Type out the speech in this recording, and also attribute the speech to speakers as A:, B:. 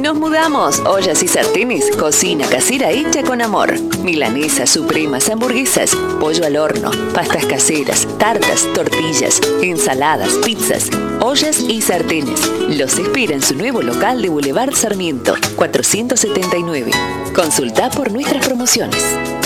A: Nos mudamos. Ollas y sartenes. Cocina casera hecha con amor. Milanesas, supremas, hamburguesas, pollo al horno, pastas caseras, tartas, tortillas, ensaladas, pizzas. Ollas y sartenes. Los espera en su nuevo local de Boulevard Sarmiento, 479. Consulta por nuestras promociones.